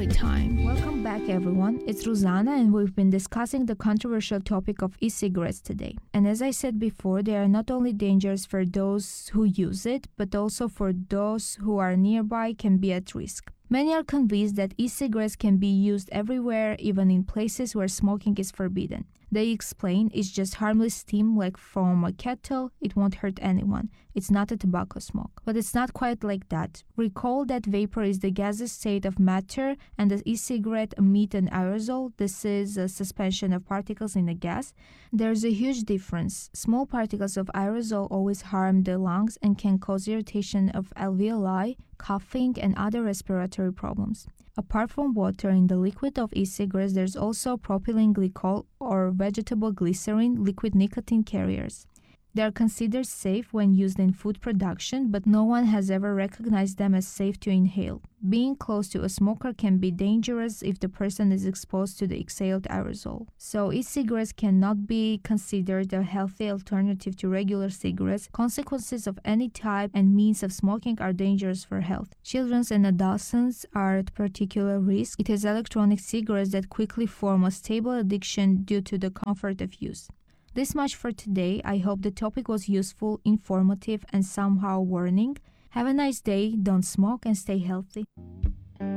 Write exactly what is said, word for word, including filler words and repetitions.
time. Welcome back, everyone. It's Ruzana, and we've been discussing the controversial topic of e-cigarettes today. And as I said before, they are not only dangerous for those who use it, but also for those who are nearby can be at risk. Many are convinced that e-cigarettes can be used everywhere, even in places where smoking is forbidden. They explain it's just harmless steam like from a kettle, it won't hurt anyone. It's not a tobacco smoke. But it's not quite like that. Recall that vapor is the gaseous state of matter and the e-cigarette emit an aerosol. This is a suspension of particles in a gas. There's a huge difference. Small particles of aerosol always harm the lungs and can cause irritation of alveoli, coughing, and other respiratory problems. Apart from water in the liquid of e-cigarettes, there's also propylene glycol or vegetable glycerin, liquid nicotine carriers. They are considered safe when used in food production, but no one has ever recognized them as safe to inhale. Being close to a smoker can be dangerous if the person is exposed to the exhaled aerosol. So e-cigarettes cannot be considered a healthy alternative to regular cigarettes. Consequences of any type and means of smoking are dangerous for health. Children and adolescents are at particular risk. It is electronic cigarettes that quickly form a stable addiction due to the comfort of use. This much for today. I hope the topic was useful, informative, and somehow warning. Have a nice day, don't smoke, and stay healthy.